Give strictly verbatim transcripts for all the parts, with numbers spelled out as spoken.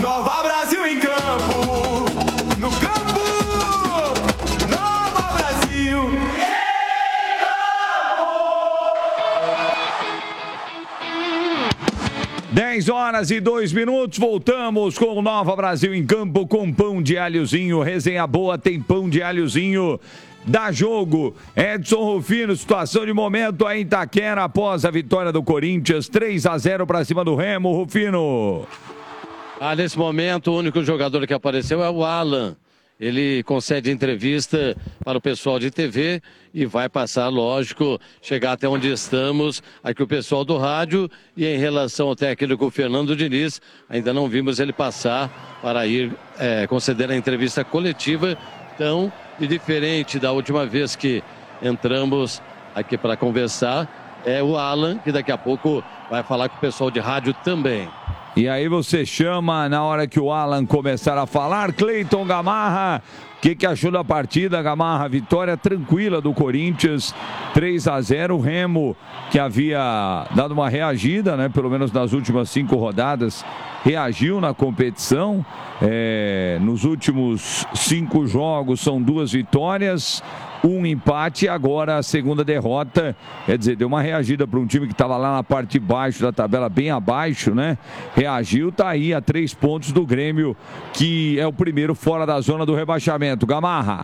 Nova Brasil em campo, no campo, Nova Brasil em campo. dez horas e dois minutos, voltamos com o Nova Brasil em campo com pão de alhozinho, resenha boa, tem pão de alhozinho. Dá jogo, Edson Rufino, situação de momento aí em Itaquera após a vitória do Corinthians, três a zero para cima do Remo, Rufino. Ah, nesse momento o único jogador que apareceu é o Alan. Ele concede entrevista para o pessoal de T V e vai passar, lógico, chegar até onde estamos, aqui o pessoal do rádio. E em relação ao técnico Fernando Diniz, ainda não vimos ele passar para ir é, conceder a entrevista coletiva. Então, e diferente da última vez que entramos aqui para conversar, é o Alan, que daqui a pouco vai falar com o pessoal de rádio também. E aí você chama na hora que o Alan começar a falar. Cleiton Gamarra, o que, que achou da partida, Gamarra? Vitória tranquila do Corinthians, três a zero. O Remo, que havia dado uma reagida, né, pelo menos nas últimas cinco rodadas, reagiu na competição. É, nos últimos cinco jogos são duas vitórias, um empate e agora a segunda derrota. Quer dizer, deu uma reagida para um time que estava lá na parte de baixo da tabela, bem abaixo, né? Reagiu, tá aí a três pontos do Grêmio, que é o primeiro fora da zona do rebaixamento. Gamarra.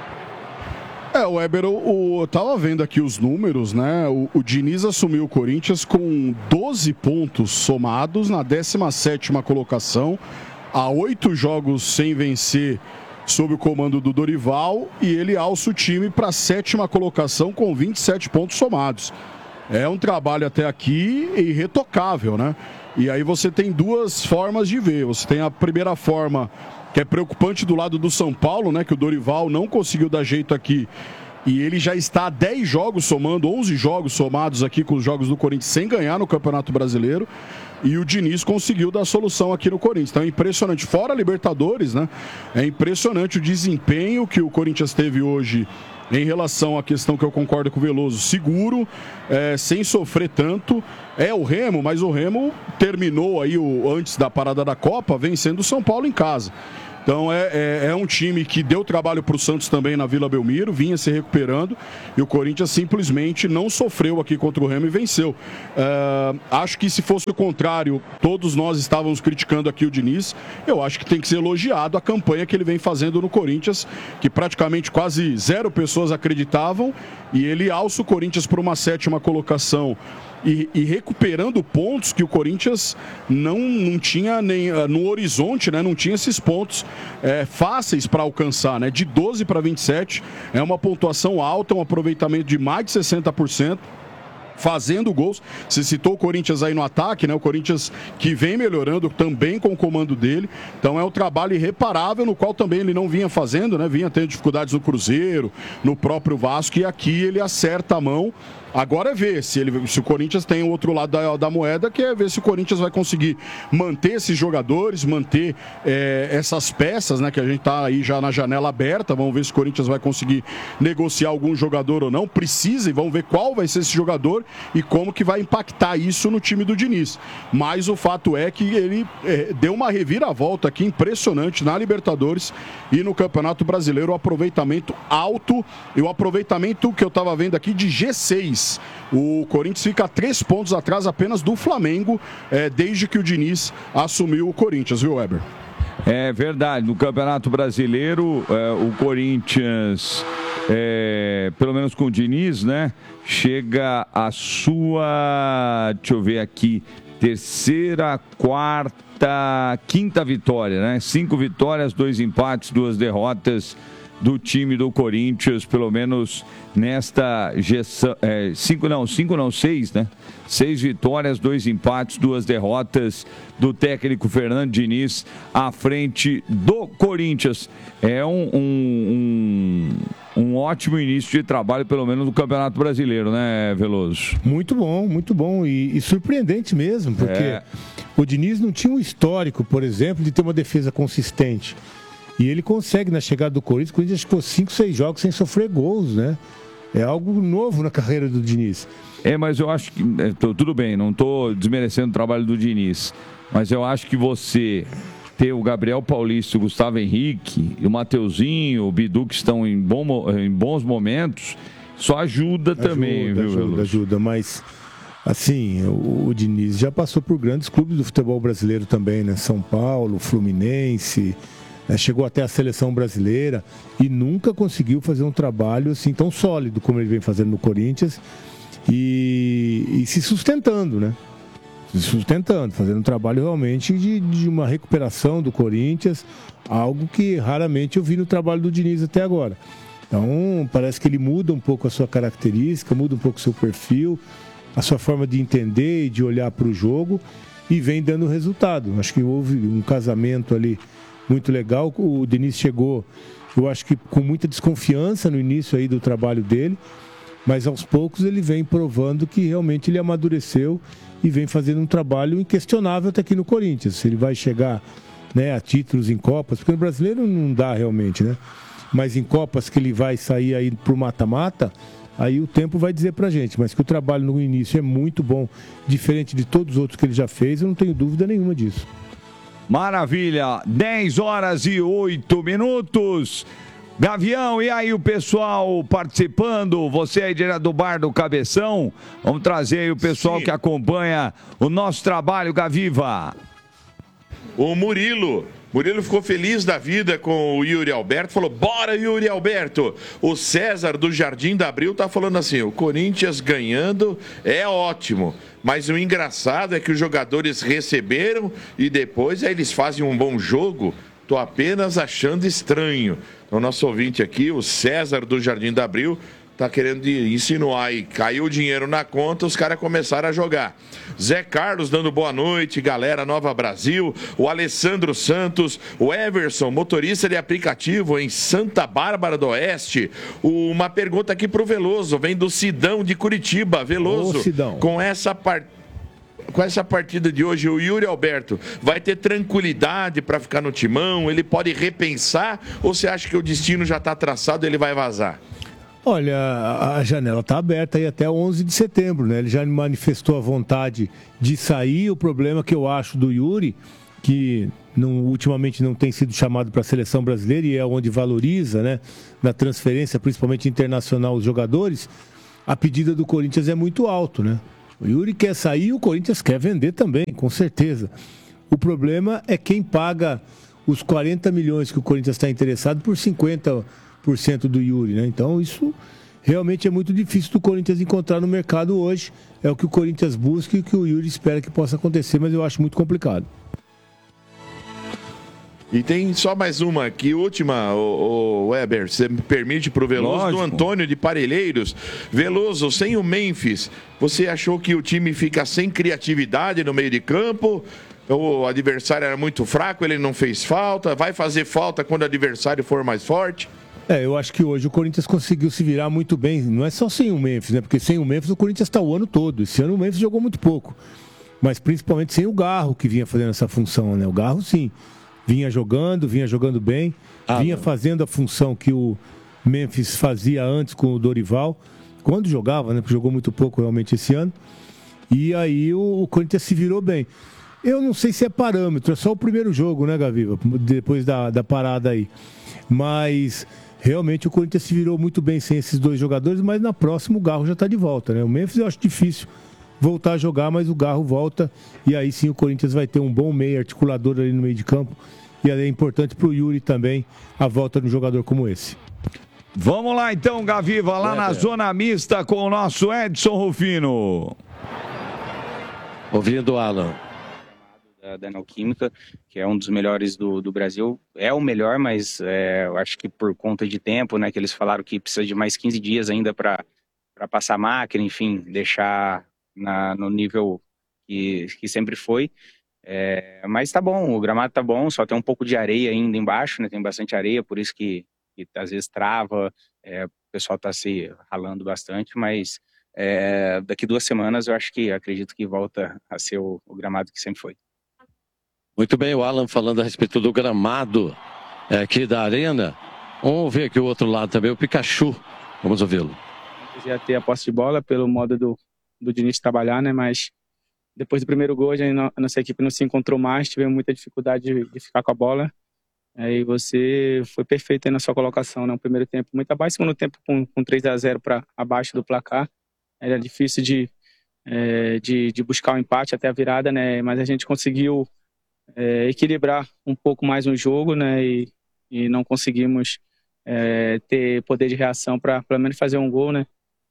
É, o Weber, eu tava vendo aqui os números, né? O, o Diniz assumiu o Corinthians com doze pontos somados na décima sétima colocação, há oito jogos sem vencer sob o comando do Dorival, e ele alça o time para a sétima colocação com vinte e sete pontos somados. É um trabalho até aqui irretocável, né? E aí você tem duas formas de ver. Você tem a primeira forma, que é preocupante do lado do São Paulo, né? Que o Dorival não conseguiu dar jeito aqui. E ele já está a dez jogos somando, onze jogos somados aqui com os jogos do Corinthians sem ganhar no Campeonato Brasileiro. E o Diniz conseguiu dar solução aqui no Corinthians. Então é impressionante. Fora a Libertadores, né? É impressionante o desempenho que o Corinthians teve hoje em relação à questão que eu concordo com o Veloso. Seguro, é, sem sofrer tanto. É o Remo, mas o Remo terminou aí o, antes da parada da Copa vencendo o São Paulo em casa. Então é, é, é um time que deu trabalho para o Santos também na Vila Belmiro, vinha se recuperando, e o Corinthians simplesmente não sofreu aqui contra o Remo e venceu. Uh, acho que se fosse o contrário, todos nós estávamos criticando aqui o Diniz. Eu acho que tem que ser elogiado a campanha que ele vem fazendo no Corinthians, que praticamente quase zero pessoas acreditavam, e ele alça o Corinthians para uma sétima colocação. E, e recuperando pontos que o Corinthians não, não tinha nem no horizonte, né? Não tinha esses pontos é, fáceis para alcançar, né? De doze para vinte e sete é uma pontuação alta, um aproveitamento de mais de sessenta por cento. Fazendo gols. Você citou o Corinthians aí no ataque, né? O Corinthians que vem melhorando também com o comando dele. Então é um trabalho irreparável, no qual também ele não vinha fazendo, né? Vinha tendo dificuldades no Cruzeiro, no próprio Vasco, e aqui ele acerta a mão. Agora é ver se, ele, se o Corinthians tem o outro lado da, da moeda, que é ver se o Corinthians vai conseguir manter esses jogadores, manter é, essas peças, né? Que a gente tá aí já na janela aberta. Vamos ver se o Corinthians vai conseguir negociar algum jogador ou não. Precisa, e vamos ver qual vai ser esse jogador e como que vai impactar isso no time do Diniz. Mas o fato é que ele é, deu uma reviravolta aqui impressionante na Libertadores e no Campeonato Brasileiro. O aproveitamento alto, e o aproveitamento que eu estava vendo aqui de G seis. O Corinthians fica a três pontos atrás apenas do Flamengo, é, desde que o Diniz assumiu o Corinthians, viu, Weber? É verdade, no Campeonato Brasileiro, é, o Corinthians, é, pelo menos com o Diniz, né, chega a sua, deixa eu ver aqui, terceira, quarta, quinta vitória, né? Cinco vitórias, dois empates, duas derrotas do time do Corinthians, pelo menos nesta gestão, é, cinco não, cinco não, seis, né? Seis vitórias, dois empates, duas derrotas do técnico Fernando Diniz à frente do Corinthians. É um, um, um, um ótimo início de trabalho, pelo menos no Campeonato Brasileiro, né, Veloso? Muito bom, muito bom e, e surpreendente mesmo, porque é. o Diniz não tinha um histórico, por exemplo, de ter uma defesa consistente. E ele consegue, na chegada do Corinthians, o Corinthians ficou cinco, seis jogos sem sofrer gols, né? É algo novo na carreira do Diniz. É, mas eu acho que... Tudo bem, não estou desmerecendo o trabalho do Diniz. Mas eu acho que você ter o Gabriel Paulista, o Gustavo Henrique, e o Mateuzinho, o Bidu, que estão em, bom, em bons momentos, só ajuda, ajuda também, viu, Ajuda, Veloso? ajuda, mas assim, o, o Diniz já passou por grandes clubes do futebol brasileiro também, né? São Paulo, Fluminense, né? Chegou até a seleção brasileira e nunca conseguiu fazer um trabalho assim tão sólido como ele vem fazendo no Corinthians e, e se sustentando, né? Se sustentando, fazendo um trabalho realmente de, de uma recuperação do Corinthians, algo que raramente eu vi no trabalho do Diniz até agora. Então, parece que ele muda um pouco a sua característica, muda um pouco o seu perfil, a sua forma de entender e de olhar para o jogo e vem dando resultado. Acho que houve um casamento ali muito legal. O Diniz chegou, eu acho que com muita desconfiança no início aí do trabalho dele, mas aos poucos ele vem provando que realmente ele amadureceu e vem fazendo um trabalho inquestionável até aqui no Corinthians. Se ele vai chegar, né, a títulos em Copas, porque no brasileiro não dá realmente, né? Mas em Copas que ele vai sair aí pro mata-mata, aí o tempo vai dizer pra gente. Mas que o trabalho no início é muito bom, diferente de todos os outros que ele já fez, eu não tenho dúvida nenhuma disso. Maravilha, dez horas e oito minutos. Gavião, e aí o pessoal participando, você aí direto do Bar do Cabeção, vamos trazer aí o pessoal Sim. que acompanha o nosso trabalho, Gaviva. O Murilo, Murilo ficou feliz da vida com o Yuri Alberto, falou, bora Yuri Alberto. O César do Jardim da Abril tá falando assim, o Corinthians ganhando é ótimo, mas o engraçado é que os jogadores receberam e depois aí eles fazem um bom jogo, tô apenas achando estranho. O nosso ouvinte aqui, o César do Jardim da Abril, tá querendo insinuar e caiu o dinheiro na conta, os caras começaram a jogar. Zé Carlos dando boa noite, galera Nova Brasil, o Alessandro Santos, o Everson, motorista de aplicativo em Santa Bárbara do Oeste. Uma pergunta aqui pro Veloso, vem do Sidão de Curitiba. Veloso, Ô, Sidão. com essa partida. Com essa partida de hoje, o Yuri Alberto vai ter tranquilidade para ficar no timão? Ele pode repensar? Ou você acha que o destino já está traçado e ele vai vazar? Olha, a janela está aberta aí até onze de setembro, né? Ele já manifestou a vontade de sair. O problema que eu acho do Yuri, que não, ultimamente não tem sido chamado para a seleção brasileira e é onde valoriza, né, na transferência, principalmente internacional, os jogadores, a pedida do Corinthians é muito alto, né? O Yuri quer sair e o Corinthians quer vender também, com certeza. O problema é quem paga os quarenta milhões que o Corinthians está interessado por cinquenta por cento do Yuri, né? Então isso realmente é muito difícil do Corinthians encontrar no mercado hoje. É o que o Corinthians busca e o que o Yuri espera que possa acontecer, mas eu acho muito complicado. E tem só mais uma aqui, última, o, o Weber, você me permite pro Veloso, Lógico. do Antônio de Parelheiros. Veloso, sem o Memphis, você achou que o time fica sem criatividade no meio de campo? O adversário era muito fraco, ele não fez falta? Vai fazer falta quando o adversário for mais forte? É, eu acho que hoje o Corinthians conseguiu se virar muito bem. Não é só sem o Memphis, né? Porque sem o Memphis o Corinthians está o ano todo. Esse ano o Memphis jogou muito pouco. Mas principalmente sem o Garro, que vinha fazendo essa função, né? O Garro, sim, vinha jogando, vinha jogando bem, ah, vinha não. fazendo a função que o Memphis fazia antes com o Dorival, quando jogava, né? Porque jogou muito pouco realmente esse ano. E aí o, o Corinthians se virou bem. Eu não sei se é parâmetro, é só o primeiro jogo, né, Gaviva? Depois da, da parada aí. Mas realmente o Corinthians se virou muito bem sem esses dois jogadores, mas na próxima o Garro já está de volta, né? O Memphis eu acho difícil voltar a jogar, mas o Garro volta e aí sim o Corinthians vai ter um bom meio articulador ali no meio de campo. E é importante para o Yuri também a volta de um jogador como esse. Vamos lá então, Gaviva, lá é, na é. zona mista com o nosso Edson Rufino. Ouvindo, Alan. Da, da Neoquímica, que é um dos melhores do, do Brasil. É o melhor, mas é, eu acho que por conta de tempo, né, que eles falaram que precisa de mais quinze dias ainda para passar a máquina, enfim, deixar na, no nível que, que sempre foi. É, mas tá bom, o gramado tá bom, só tem um pouco de areia ainda embaixo, né, tem bastante areia, por isso que, que às vezes trava, é, o pessoal tá se ralando bastante, mas é, daqui duas semanas eu acho que, acredito que volta a ser o, o gramado que sempre foi. Muito bem, o Alan falando a respeito do gramado aqui da arena. Vamos ver aqui o outro lado também, o Pikachu. Vamos ouvi-lo. Queria ter a posse de bola pelo modo do, do Diniz trabalhar, né? Mas depois do primeiro gol, a, gente, a nossa equipe não se encontrou mais, tivemos muita dificuldade de, de ficar com a bola. Aí você foi perfeito aí na sua colocação, né? Um primeiro tempo muito abaixo, segundo tempo com, com três a zero para abaixo do placar. Era difícil de, é, de, de buscar o um empate até a virada, né? Mas a gente conseguiu é, equilibrar um pouco mais o jogo, né? E, e não conseguimos é, ter poder de reação para pelo menos fazer um gol, né?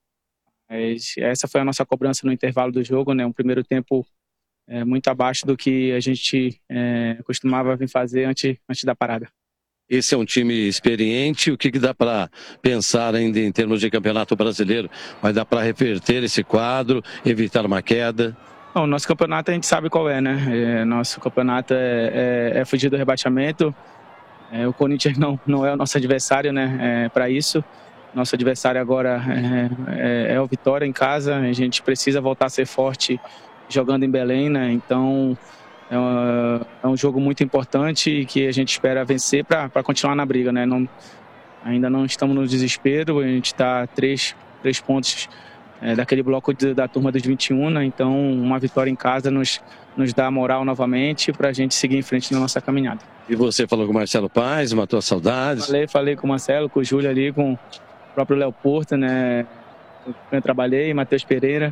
Mas essa foi a nossa cobrança no intervalo do jogo, né? Um primeiro tempo é, muito abaixo do que a gente é, costumava vir fazer antes, antes da parada. Esse é um time experiente, o que, que dá para pensar ainda em termos de campeonato brasileiro? Vai dar para reverter esse quadro, evitar uma queda? Bom, nosso campeonato a gente sabe qual é, né? É, nosso campeonato é, é, é fugir do rebaixamento. É, o Corinthians não, não é o nosso adversário, né? É, para isso. Nosso adversário agora é, é, é o Vitória em casa. A gente precisa voltar a ser forte jogando em Belém, né? Então é um, é um jogo muito importante e que a gente espera vencer para continuar na briga, né? Não, ainda não estamos no desespero, a gente está a três, três pontos é, daquele bloco de, da turma dos vinte e um, né? Então uma vitória em casa nos, nos dá moral novamente para a gente seguir em frente na nossa caminhada. E você falou com o Marcelo Paes, matou as saudades? Falei, falei com o Marcelo, com o Júlio ali, com o próprio Léo Porto, né? Com quem eu trabalhei, Matheus Pereira.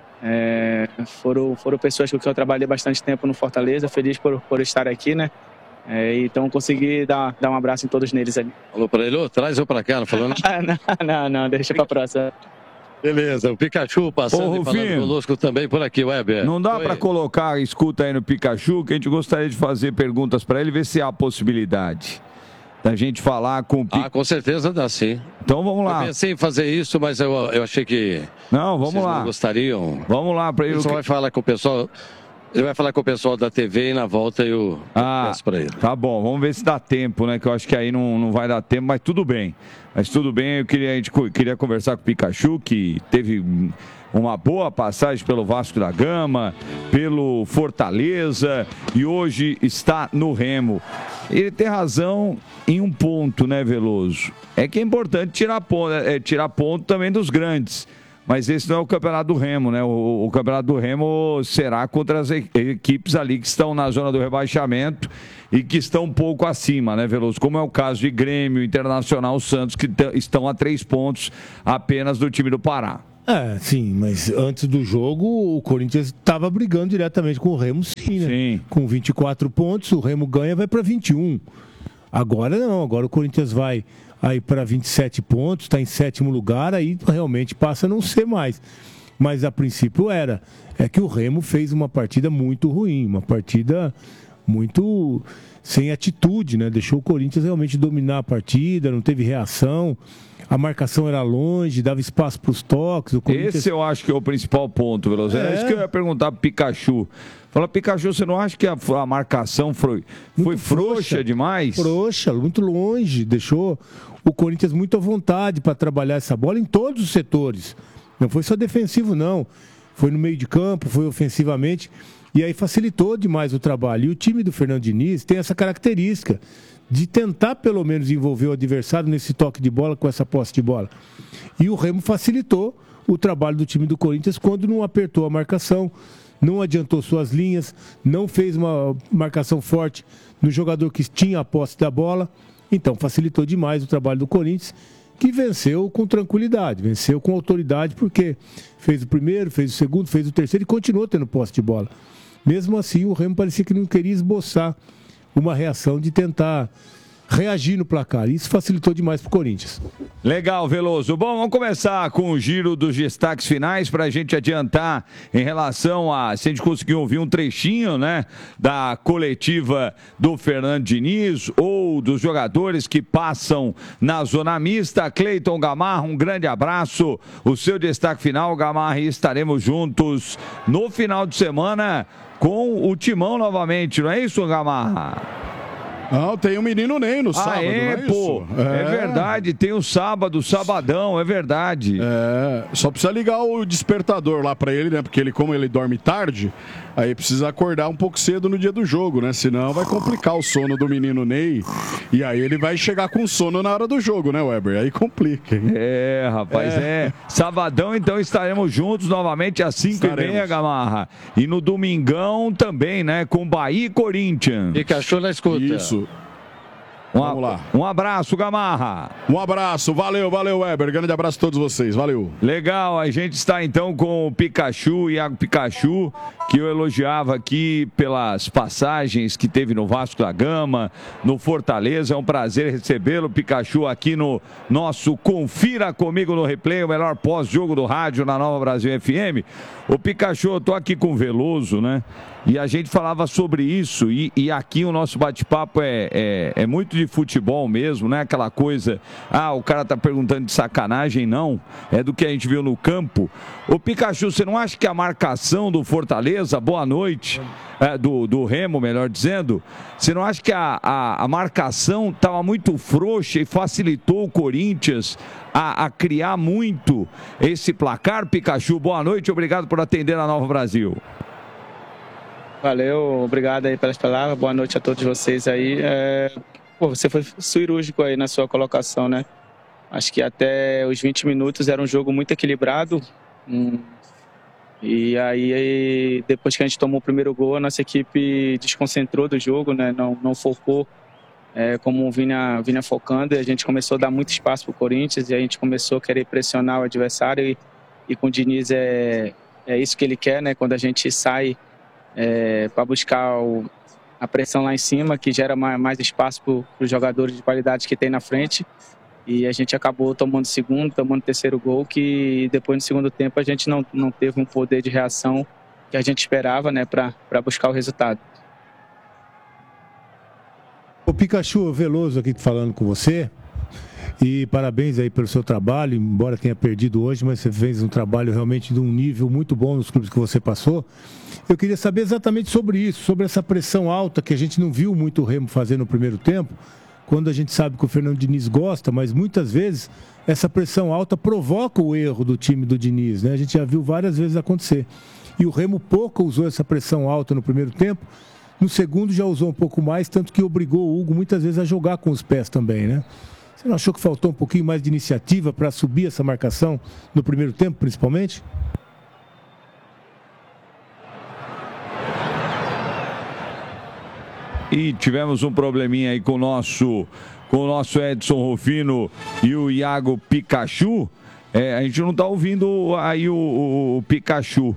É, foram, foram pessoas com quem eu trabalhei bastante tempo no Fortaleza, feliz por, por estar aqui, né? É, então consegui dar, dar um abraço em todos neles ali. Falou pra ele, ô, traz eu pra cá, não falou? não, não, não, deixa pra próxima. Beleza, o Pikachu passando Ô, e falando conosco também por aqui, Weber. Não dá Oi. pra colocar, escuta aí no Pikachu, que a gente gostaria de fazer perguntas pra ele, ver se há possibilidade da gente falar com o Pikachu. Ah, com certeza dá sim. Então vamos lá. Eu pensei em fazer isso, mas eu, eu achei que não, vamos vocês lá. não gostariam. Vamos lá para ele. Ele só vai falar com o pessoal. Ele vai falar com o pessoal da T V e na volta eu ah, peço para ele. Tá bom, vamos ver se dá tempo, né? Que eu acho que aí não, não vai dar tempo, mas tudo bem. Mas tudo bem, eu queria, a gente queria conversar com o Pikachu, que teve uma boa passagem pelo Vasco da Gama, pelo Fortaleza e hoje está no Remo. Ele tem razão em um ponto, né, Veloso? É que é importante tirar ponto, é, tirar ponto também dos grandes. Mas esse não é o campeonato do Remo, né? O, o campeonato do Remo será contra as equipes ali que estão na zona do rebaixamento e que estão um pouco acima, né, Veloso? Como é o caso de Grêmio, Internacional, Santos, que estão a três pontos apenas do time do Pará. É, sim, mas antes do jogo o Corinthians estava brigando diretamente com o Remo, sim, né? Sim. Com vinte e quatro pontos, o Remo ganha, vai para vinte e um. Agora não, agora o Corinthians vai aí para vinte e sete pontos, está em sétimo lugar, aí realmente passa a não ser mais. Mas a princípio era. É que o Remo fez uma partida muito ruim, uma partida muito sem atitude, né? Deixou o Corinthians realmente dominar a partida, não teve reação. A marcação era longe, dava espaço para os toques. O Corinthians... Esse eu acho que é o principal ponto, Veloso. É, é isso que eu ia perguntar pro Pikachu. Fala, Pikachu, você não acha que a, a marcação foi, foi frouxa, frouxa demais? Frouxa, muito longe. Deixou o Corinthians muito à vontade para trabalhar essa bola em todos os setores. Não foi só defensivo, não. Foi no meio de campo, foi ofensivamente. E aí facilitou demais o trabalho. E o time do Fernando Diniz tem essa característica de tentar pelo menos envolver o adversário nesse toque de bola com essa posse de bola. E o Remo facilitou o trabalho do time do Corinthians quando não apertou a marcação, não adiantou suas linhas, não fez uma marcação forte no jogador que tinha a posse da bola. Então facilitou demais o trabalho do Corinthians, que venceu com tranquilidade, venceu com autoridade, porque fez o primeiro, fez o segundo, fez o terceiro e continuou tendo posse de bola. Mesmo assim, o Remo parecia que não queria esboçar uma reação de tentar reagir no placar. Isso facilitou demais para o Corinthians. Legal, Veloso. Bom, vamos começar com o giro dos destaques finais para a gente adiantar em relação a, se a gente conseguir ouvir um trechinho, né, da coletiva do Fernando Diniz ou dos jogadores que passam na zona mista. Cleiton Gamarra, um grande abraço. O seu destaque final, Gamarra, e estaremos juntos no final de semana com o Timão novamente, não é isso, Gamarra? Não, tem o menino Ney no sábado, ah, é, não é pô. isso? É. é verdade, tem o sábado, sabadão, é verdade. É, só precisa ligar o despertador lá pra ele, né? Porque ele, como ele dorme tarde, aí precisa acordar um pouco cedo no dia do jogo, né? Senão vai complicar o sono do menino Ney. E aí ele vai chegar com sono na hora do jogo, né, Weber? Aí complica, hein? É, rapaz, é. é. Sabadão, então, estaremos juntos novamente às cinco e meia, Gamarra. E no domingão também, né? Com Bahia e Corinthians. Pikachu na escuta. Isso. Um, Vamos lá. Um abraço, Gamarra. Um abraço, valeu, valeu, Weber. Grande abraço a todos vocês, valeu. Legal, a gente está então com o Pikachu, Iago Pikachu, que eu elogiava aqui pelas passagens que teve no Vasco da Gama, no Fortaleza. É um prazer recebê-lo, Pikachu, aqui no nosso Confira Comigo no Replay, o melhor pós-jogo do rádio na Nova Brasil F M. O Pikachu, eu tô aqui com o Veloso, né? E a gente falava sobre isso, e, e aqui o nosso bate-papo é, é, é muito de futebol mesmo, né? Aquela coisa, ah, o cara tá perguntando de sacanagem, não. É do que a gente viu no campo. Ô Pikachu, você não acha que a marcação do Fortaleza, boa noite, é, do, do Remo, melhor dizendo, você não acha que a, a, a marcação estava muito frouxa e facilitou o Corinthians a, a criar muito esse placar? Pikachu, boa noite, obrigado por atender a Nova Brasil. Valeu, obrigado aí pelas palavras, boa noite a todos vocês aí. É, pô, você foi cirúrgico aí na sua colocação, né? Acho que até os vinte minutos era um jogo muito equilibrado. Hum, e aí, depois que a gente tomou o primeiro gol, a nossa equipe desconcentrou do jogo, né? Não, não focou é, como vinha, vinha focando. E a gente começou a dar muito espaço para o Corinthians e a gente começou a querer pressionar o adversário. E, e com o Diniz é, é isso que ele quer, né? Quando a gente sai É, para buscar o, a pressão lá em cima, que gera mais, mais espaço para os jogadores de qualidade que tem na frente. E a gente acabou tomando segundo, tomando terceiro gol, que depois no segundo tempo a gente não, não teve um poder de reação que a gente esperava, né, para buscar o resultado. O Pikachu, Veloso aqui falando com você. E parabéns aí pelo seu trabalho, embora tenha perdido hoje, mas você fez um trabalho realmente de um nível muito bom nos clubes que você passou. Eu queria saber exatamente sobre isso, sobre essa pressão alta que a gente não viu muito o Remo fazer no primeiro tempo, quando a gente sabe que o Fernando Diniz gosta, mas muitas vezes essa pressão alta provoca o erro do time do Diniz, né? A gente já viu várias vezes acontecer. E o Remo pouco usou essa pressão alta no primeiro tempo, no segundo já usou um pouco mais, tanto que obrigou o Hugo muitas vezes a jogar com os pés também, né? Você não achou que faltou um pouquinho mais de iniciativa para subir essa marcação no primeiro tempo, principalmente? E tivemos um probleminha aí com o nosso, com o nosso Edson Rufino e o Iago Pikachu. É, a gente não está ouvindo aí o, o, o Pikachu.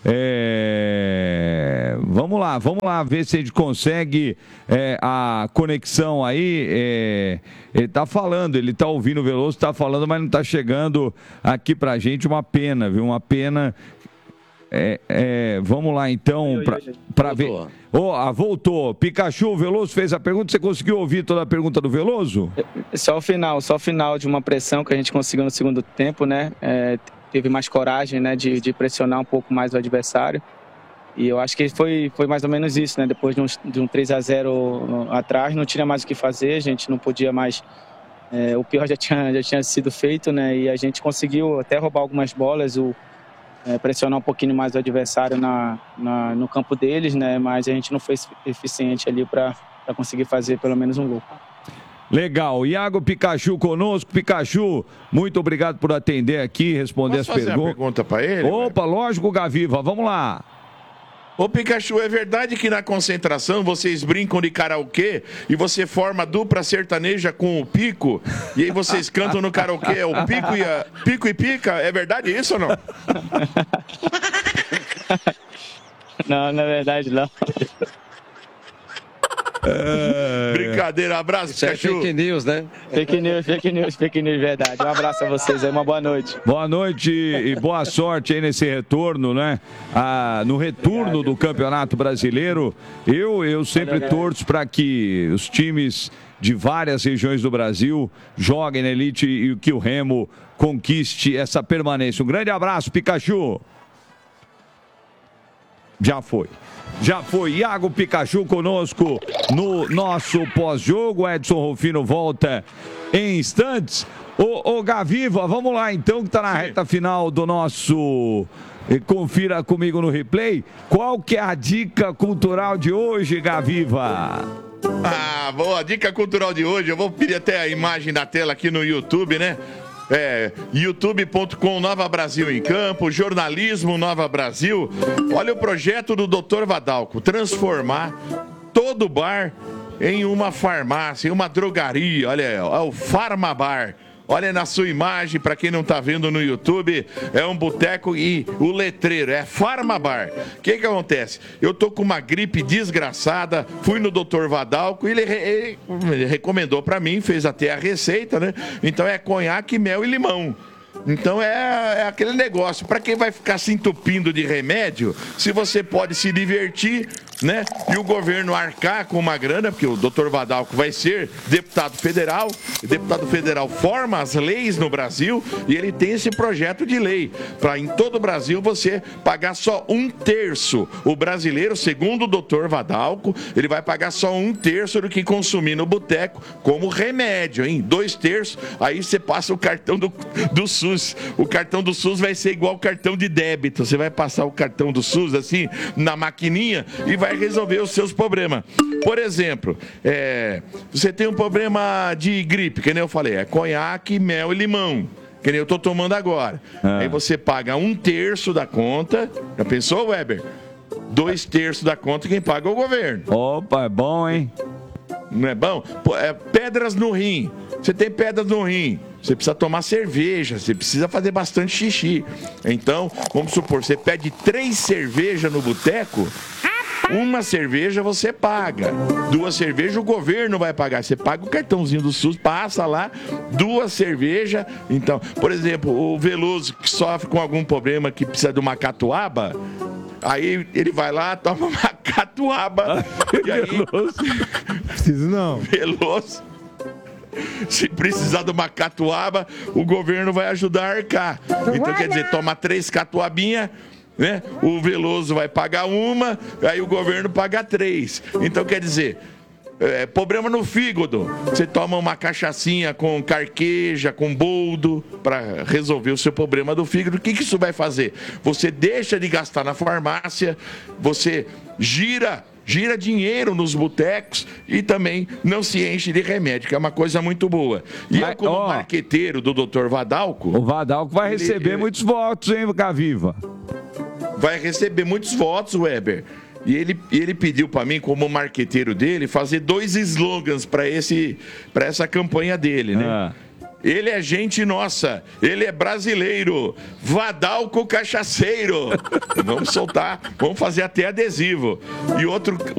É, vamos lá, vamos lá ver se a gente consegue é, a conexão aí. É, ele está falando, ele está ouvindo o Veloso, está falando, mas não está chegando aqui pra gente. Uma pena, viu? Uma pena. É, é, vamos lá então para ver. Oh, ah, voltou. Pikachu, o Veloso fez a pergunta. Você conseguiu ouvir toda a pergunta do Veloso? Só o final, só o final de uma pressão que a gente conseguiu no segundo tempo, né? É, teve mais coragem, né, de, de pressionar um pouco mais o adversário. E eu acho que foi, foi mais ou menos isso, né? Depois de um, de um três a zero atrás, não tinha mais o que fazer, a gente não podia mais. É, o pior já tinha, já tinha sido feito, né? E a gente conseguiu até roubar algumas bolas, o É, pressionar um pouquinho mais o adversário na, na, no campo deles, né? Mas a gente não foi eficiente ali para conseguir fazer pelo menos um gol. Legal. Iago Pikachu conosco. Pikachu, muito obrigado por atender aqui, responder Posso as fazer perguntas. uma pergunta para ele? Opa, velho? Lógico, Gaviva. Vamos lá. Ô Pikachu, é verdade que na concentração vocês brincam de karaokê e você forma dupla sertaneja com o Pico e aí vocês cantam no karaokê, é o Pico e, a, Pico e Pica? É verdade isso ou não? Não, na verdade não. É... Brincadeira, abraço, Isso é Pikachu. fake news, né? Fake news, fake news, fake news, verdade. Um abraço a vocês aí, uma boa noite. Boa noite e boa sorte aí nesse retorno, né? Ah, no retorno do Campeonato Brasileiro. Eu, eu sempre torço para que os times de várias regiões do Brasil joguem na elite e que o Remo conquiste essa permanência. Um grande abraço, Pikachu. Já foi. Já foi. Iago Pikachu conosco no nosso pós-jogo. Edson Rufino volta em instantes. Ô, ô Gaviva, vamos lá então, que tá na reta final do nosso... Confira comigo no replay. Qual que é a dica cultural de hoje, Gaviva? Ah, boa. Dica cultural de hoje. Eu vou pedir até a imagem da tela aqui no YouTube, né? É, youtube ponto com Nova Brasil em Campo, jornalismo Nova Brasil. Olha o projeto do doutor Vadalco, transformar todo bar em uma farmácia, em uma drogaria. Olha, é o Farmabar. Olha na sua imagem, para quem não está vendo no YouTube, é um boteco e o letreiro é Farmabar. O que que acontece? Eu tô com uma gripe desgraçada, fui no doutor Vadalco e ele, ele, ele recomendou para mim, fez até a receita, né? Então é conhaque, mel e limão. Então é, é aquele negócio, para quem vai ficar se entupindo de remédio, se você pode se divertir, né? E o governo arcar com uma grana, porque o doutor Vadalco vai ser deputado federal, o deputado federal forma as leis no Brasil e ele tem esse projeto de lei para em todo o Brasil você pagar só um terço. O brasileiro, segundo o doutor Vadalco, ele vai pagar só um terço do que consumir no boteco como remédio, hein? Dois terços, aí você passa o cartão do, do SUS. O cartão do SUS vai ser igual o cartão de débito. Você vai passar o cartão do SUS assim na maquininha e vai resolver os seus problemas. Por exemplo, é, você tem um problema de gripe, que nem eu falei, é conhaque, mel e limão, que nem eu tô tomando agora. Ah. Aí você paga um terço da conta. Já pensou, Weber? Dois terços da conta quem paga é o governo. Opa, é bom, hein? Não é bom? Pô, é, pedras no rim. Você tem pedras no rim. Você precisa tomar cerveja, você precisa fazer bastante xixi. Então, vamos supor, você pede três cervejas no boteco, uma cerveja você paga, duas cervejas o governo vai pagar. Você paga o cartãozinho do SUS, passa lá, duas cervejas. Então, por exemplo, o Veloso que sofre com algum problema que precisa de uma catuaba, aí ele vai lá, toma uma catuaba. E aí, Veloso. Preciso não. Veloso. Se precisar de uma catuaba, o governo vai ajudar a arcar. Então, quer dizer, toma três catuabinhas, né? O Veloso vai pagar uma, aí o governo paga três. Então, quer dizer, é, problema no fígado. Você toma uma cachaçinha com carqueja, com boldo, para resolver o seu problema do fígado. O que, que isso vai fazer? Você deixa de gastar na farmácia, você gira... gira dinheiro nos botecos e também não se enche de remédio, que é uma coisa muito boa. E Mas, eu, como ó, marqueteiro do doutor Vadalco... O Vadalco vai ele, receber ele, muitos votos, hein, Gaviva? Vai receber muitos votos, Weber. E ele, ele pediu para mim, como marqueteiro dele, fazer dois slogans para esse, para essa campanha dele, né? Ah. Ele é gente nossa, ele é brasileiro, Vadalco cachaceiro. Vamos soltar, vamos fazer até adesivo. E outro,